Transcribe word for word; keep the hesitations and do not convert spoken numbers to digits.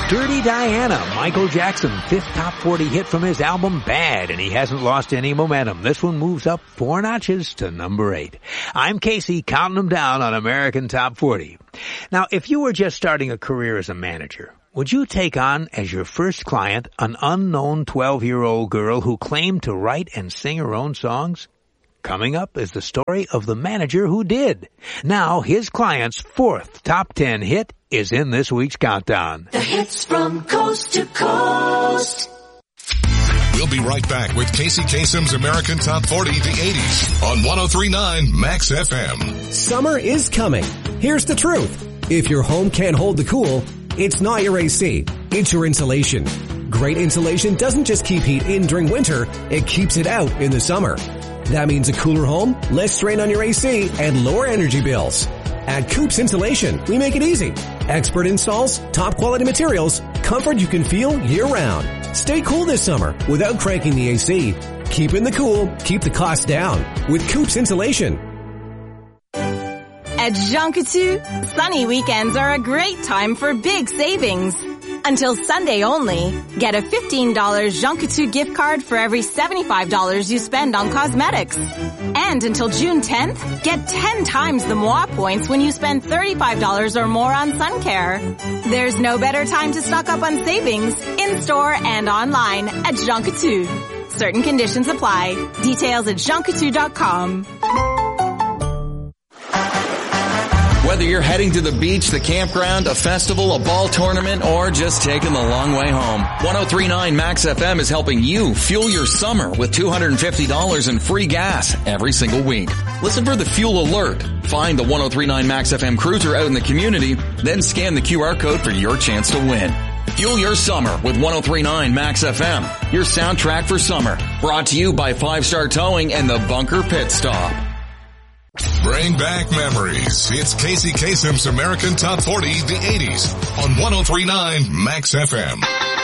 Dirty Diana, Michael Jackson, fifth top forty hit from his album Bad, and he hasn't lost any momentum. This one moves up four notches to number eight. I'm Casey, counting them down on American Top forty. Now, if you were just starting a career as a manager, would you take on as your first client an unknown twelve-year-old girl who claimed to write and sing her own songs? Coming up is the story of the manager who did. Now, his client's fourth top ten hit is in this week's countdown. The hits from coast to coast. We'll be right back with Casey Kasem's American Top forty, the eighties, on one oh three point nine Max F M. Summer is coming. Here's the truth. If your home can't hold the cool, it's not your A C, it's your insulation. Great insulation doesn't just keep heat in during winter, it keeps it out in the summer. That means a cooler home, less strain on your A C, and lower energy bills. At Coops Insulation, we make it easy. Expert installs, top quality materials, comfort you can feel year-round. Stay cool this summer without cranking the A C. Keep in the cool, keep the cost down with Coops Insulation. At Jean Coutu, sunny weekends are a great time for big savings. Until Sunday only, get a fifteen dollars Jean Coutu gift card for every seventy-five dollars you spend on cosmetics. And until June tenth, get ten times the Moi points when you spend thirty-five dollars or more on sun care. There's no better time to stock up on savings, in-store and online at Jean Coutu. Certain conditions apply. Details at jean coutu dot com. Whether you're heading to the beach, the campground, a festival, a ball tournament, or just taking the long way home, one oh three point nine Max F M is helping you fuel your summer with two hundred fifty dollars in free gas every single week. Listen for the fuel alert. Find the one oh three point nine Max F M cruiser out in the community, then scan the Q R code for your chance to win. Fuel your summer with one oh three point nine Max F M, your soundtrack for summer. Brought to you by Five Star Towing and the Bunker Pit Stop. Bring back memories. It's Casey Kasem's American Top forty, the eighties, on one oh three point nine Max F M.